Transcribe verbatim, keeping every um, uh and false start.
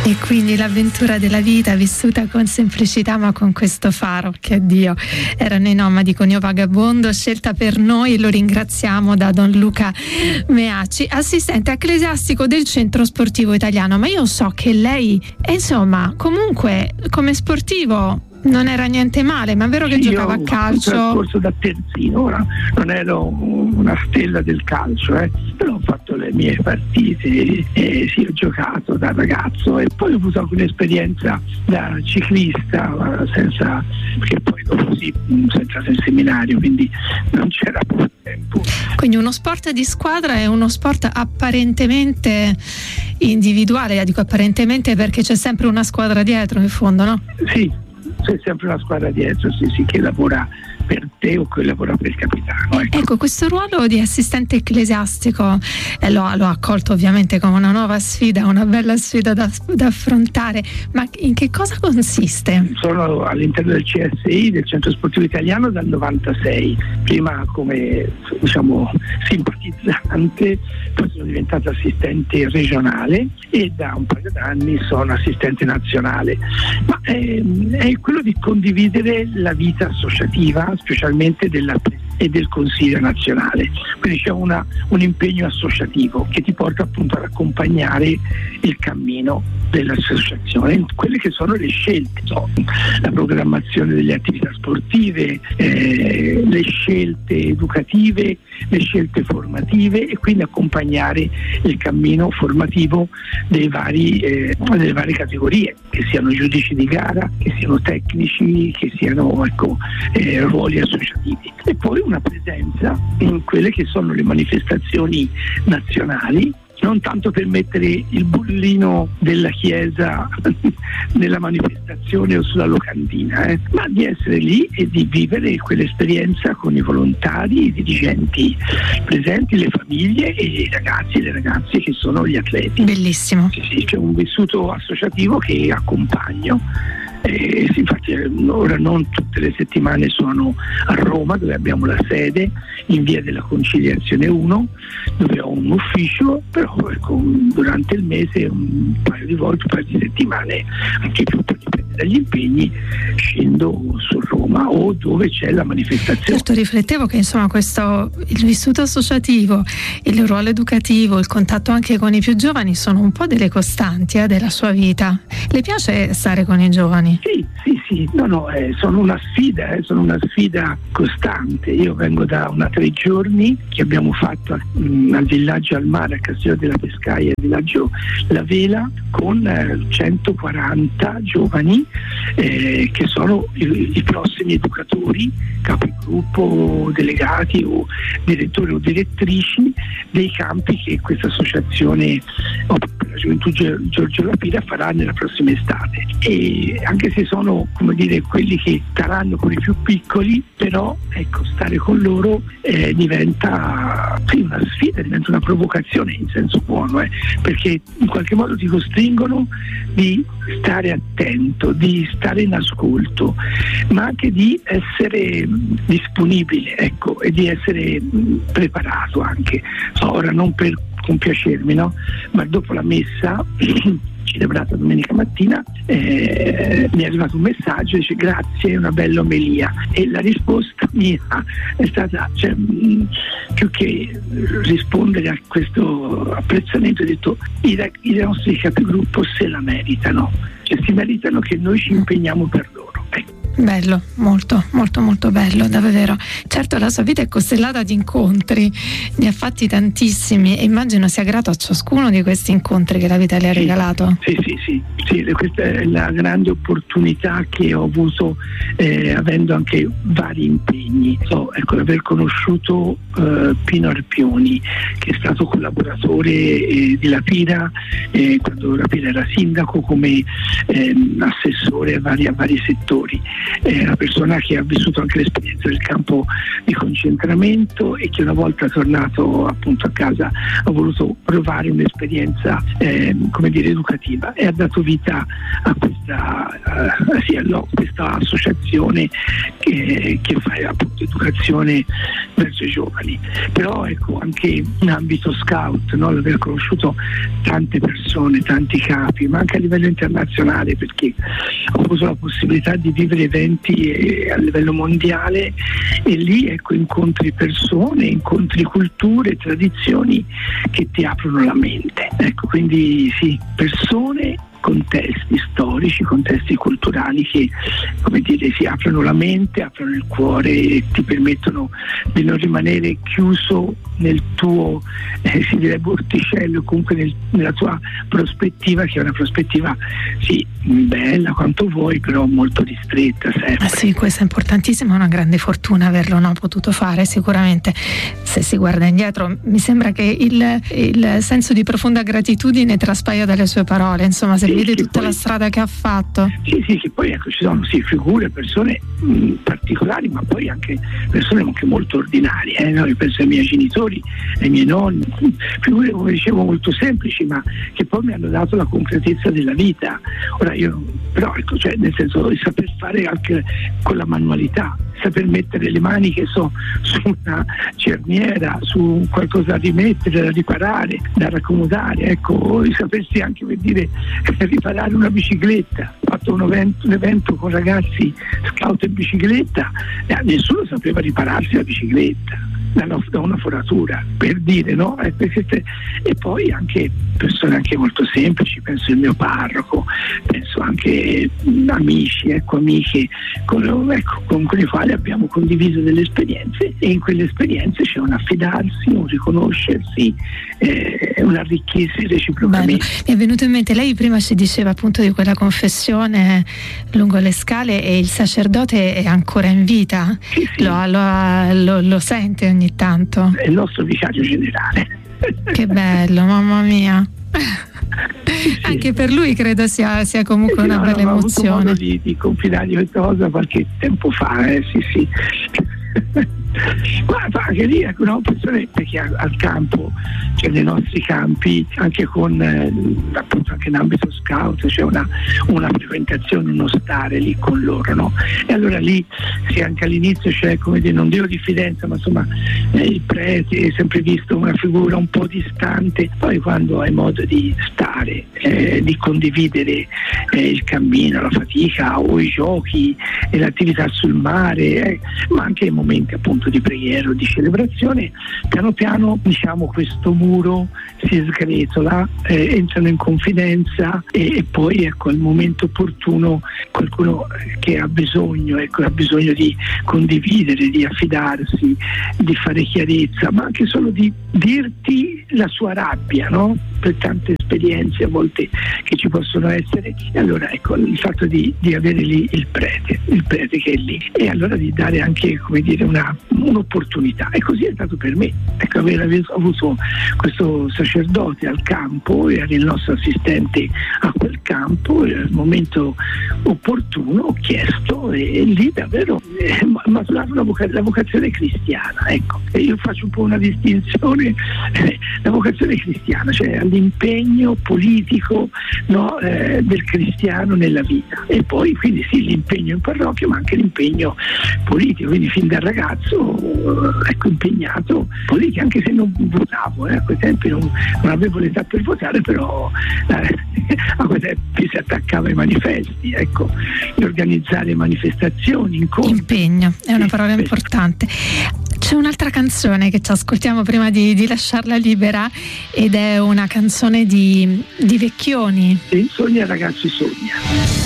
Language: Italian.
E quindi l'avventura della vita vissuta con semplicità ma con questo faro che è Dio. Erano i Nomadi con Io Vagabondo, scelta per noi, lo ringraziamo, da Don Luca Meacci, assistente ecclesiastico del Centro Sportivo Italiano. Ma io so che lei, insomma, comunque come sportivo non era niente male, ma è vero che sì, giocava a calcio? Io ho corso da terzino, ora non ero una stella del calcio, eh, però ho fatto le mie partite e sì, ho giocato da ragazzo e poi ho avuto anche un'esperienza da ciclista, senza, perché poi dopo sì, senza il seminario, quindi non c'era più tempo. Quindi uno sport di squadra è uno sport apparentemente individuale, io dico apparentemente perché c'è sempre una squadra dietro in fondo, no? Sì, c'è sempre una squadra dietro, sì, sì, che lavora per te o che lavora per il capitano. Ecco, ecco questo ruolo di assistente ecclesiastico eh, lo, lo ha accolto ovviamente come una nuova sfida, una bella sfida da, da affrontare, ma in che cosa consiste? Sono all'interno del C S I, del Centro Sportivo Italiano, dal novantasei, prima come diciamo simpatizzante, poi sono diventato assistente regionale e da un paio d'anni sono assistente nazionale, ma è, è quello di condividere la vita associativa, specialmente della e del Consiglio nazionale, quindi c'è una, un impegno associativo che ti porta appunto ad accompagnare il cammino dell'associazione, quelle che sono le scelte, so, la programmazione delle attività sportive, eh, le scelte educative, le scelte formative e quindi accompagnare il cammino formativo dei vari, eh, delle varie categorie, che siano giudici di gara, che siano tecnici, che siano ecco, eh, ruoli associativi, e poi una presenza in quelle che sono le manifestazioni nazionali, non tanto per mettere il bollino della chiesa nella manifestazione o sulla locandina, eh, ma di essere lì e di vivere quell'esperienza con i volontari, i dirigenti presenti, le famiglie e i ragazzi e le ragazze che sono gli atleti. Bellissimo. Sì, sì, c'è un vissuto associativo che accompagno. Eh, infatti ora non tutte le settimane sono a Roma, dove abbiamo la sede in via della Conciliazione uno, dove ho un ufficio, però ecco, durante il mese un paio di volte, un paio di settimane, anche più, dipende dagli impegni, scendo su Roma o dove c'è la manifestazione. Certo, riflettevo che insomma questo, il vissuto associativo, il ruolo educativo, il contatto anche con i più giovani sono un po' delle costanti eh, della sua vita. Le piace stare con i giovani? Sì, sì, sì, no, no, eh, sono una sfida, eh, sono una sfida costante. Io vengo da una tre giorni che abbiamo fatto mh, al villaggio al mare, a Castiglio della Pescaia, al villaggio La Vela, con eh, centoquaranta giovani eh, che sono i, i prossimi educatori, capigruppo, delegati o direttori o direttrici dei campi che questa associazione oh, per la gioventù Giorgio La Pira farà nella prossima estate. E anche se sono, come dire, quelli che staranno con i più piccoli, però ecco, stare con loro eh, diventa sì, una sfida, diventa una provocazione in senso buono, eh, perché in qualche modo ti costringono di stare attento, di stare in ascolto, ma anche di essere mh, disponibile, ecco, e di essere mh, preparato anche. So, ora non per compiacermi, no? Ma dopo la messa celebrata domenica mattina eh, mi è arrivato un messaggio, dice grazie, è una bella omelia, e la risposta mia è stata, cioè, mh, più che rispondere a questo apprezzamento, ho detto i, i nostri capigruppo se la meritano, cioè si meritano che noi ci impegniamo per loro, ecco. Bello, molto, molto, molto bello, davvero. Certo, la sua vita è costellata di incontri, ne ha fatti tantissimi e immagino sia grato a ciascuno di questi incontri che la vita le ha sì, regalato. Sì, sì, sì, sì, questa è la grande opportunità che ho avuto eh, avendo anche vari impegni. So, ecco, aver conosciuto eh, Pino Arpioni, che è stato collaboratore eh, di La Pira eh, quando La Pira era sindaco, come eh, assessore a vari, a vari settori. è una persona che ha vissuto anche l'esperienza del campo di concentramento e che una volta tornato appunto a casa ha voluto provare un'esperienza eh, come dire educativa e ha dato vita a questa, uh, sì, a questa associazione che, che fa appunto educazione verso i giovani. Però ecco, anche in ambito scout, no? L'aver conosciuto tante persone, tanti capi, ma anche a livello internazionale, perché ho avuto la possibilità di vivere eventi eh, a livello mondiale e lì ecco incontri persone, incontri culture, tradizioni che ti aprono la mente. Ecco, quindi sì, persone, contesti storici, contesti culturali che, come dire, si aprono la mente, aprono il cuore e ti permettono di non rimanere chiuso nel tuo eh, si direbbe orticello, comunque nel, nella tua prospettiva, che è una prospettiva sì bella quanto vuoi, però molto ristretta sempre. Ah sì, questo è importantissimo, è una grande fortuna averlo no, potuto fare sicuramente. Se si guarda indietro mi sembra che il, il senso di profonda gratitudine traspaia dalle sue parole, insomma, se vede tutta poi la strada che ha fatto. Sì, sì, che poi ecco ci sono sì, figure, persone mh, particolari, ma poi anche persone anche molto ordinarie, eh? No? Io penso ai miei genitori, ai miei nonni, figure come dicevo molto semplici, ma che poi mi hanno dato la concretezza della vita. Ora io, però ecco, cioè nel senso di saper fare anche con la manualità, saper mettere le mani che so su una cerniera, su qualcosa da rimettere, da riparare, da raccomodare, ecco, di sapersi anche per dire riparare una bicicletta. Ho fatto un evento, un evento con ragazzi scout in bicicletta e nessuno sapeva ripararsi la bicicletta da una, da una foratura, per dire, no? E poi anche persone anche molto semplici, penso il mio parroco, penso anche amici, ecco, amiche con, ecco, con, con i quali abbiamo condiviso delle esperienze, e in quelle esperienze c'è un affidarsi, un riconoscersi, eh, un arricchirsi reciprocamente. Bello. Mi è venuto in mente, lei prima ci diceva appunto di quella confessione lungo le scale e il sacerdote è ancora in vita? Sì, sì. Lo, lo, lo, lo sente ogni tanto? È il nostro vicario generale. Che bello, mamma mia. Sì, anche per lui credo sia, sia comunque sì, una no, bella no, emozione. Ho avuto modo di, di confidare questa cosa qualche tempo fa, eh, sì sì. Ma anche lì ecco, no, persone, perché al, al campo, cioè nei nostri campi, anche con eh, appunto anche in ambito scout c'è una, una frequentazione, uno stare lì con loro, no? E allora lì sì, anche all'inizio c'è, come dire, non dico diffidenza, ma insomma eh, il prete è sempre visto una figura un po' distante. Poi quando hai modo di stare, eh, di condividere eh, il cammino, la fatica o i giochi e l'attività sul mare, eh, ma anche i momenti appunto di preghiera o di celebrazione, piano piano diciamo questo muro si sgretola, eh, entrano in confidenza e, e poi ecco al momento opportuno qualcuno che ha bisogno, ecco, ha bisogno di condividere, di affidarsi, di fare chiarezza, ma anche solo di dirti la sua rabbia, no? Per tante esperienze a volte che ci possono essere, e allora ecco il fatto di, di avere lì il prete, il prete che è lì, e allora di dare anche, come dire, una, un'opportunità. E così è stato per me, ecco, aver avuto questo sacerdote al campo, era il nostro assistente a quel campo, e al momento opportuno ho chiesto, e, e lì davvero eh, maturava la, voca- la vocazione cristiana, ecco. E io faccio un po' una distinzione, eh, la vocazione cristiana, cioè l'impegno politico, no, eh, del cristiano nella vita, e poi quindi sì l'impegno in parrocchia ma anche l'impegno politico, quindi fin da ragazzo ecco impegnato politica, anche se non votavo, eh, a quei tempi non, non avevo l'età per votare, però eh, a quei tempi si attaccava ai manifesti, ecco, di organizzare manifestazioni, incontri. Impegno, è una parola sì, importante. C'è un'altra canzone che ci ascoltiamo prima di, di lasciarla libera, ed è una canzone di, di Vecchioni. Sì, Sogna ragazzi sogna.